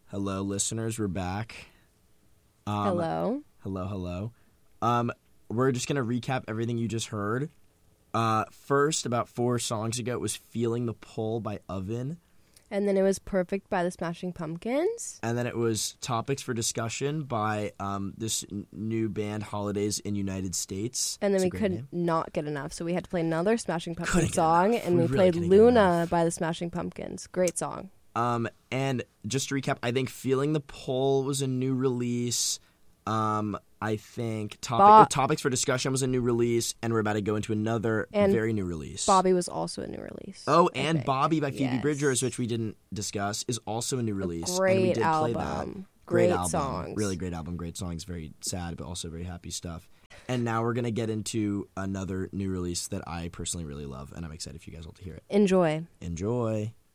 Hello, listeners. We're back. Hello. Hello. We're just going to recap everything you just heard. First, about 4 songs ago, it was Feeling the Pull by Oven. And then it was Perfect by the Smashing Pumpkins. And then it was Topics for Discussion by this new band, Holidays in United States. And then we could not get enough, so we had to play another Smashing Pumpkins song. And we played Luna by the Smashing Pumpkins. Great song. And just to recap, I think Feeling the Pull was a new release. I think Topics for Discussion was a new release, and we're about to go into another very new release. Bobby was also a new release. Oh, and Bobby by Phoebe Bridgers, which we didn't discuss, is also a new release. Great and we did album. Play that. Great album. songs. Really great album. Great songs. Very sad, but also very happy stuff. And now we're going to get into another new release that I personally really love, and I'm excited for you guys all to hear it. Enjoy.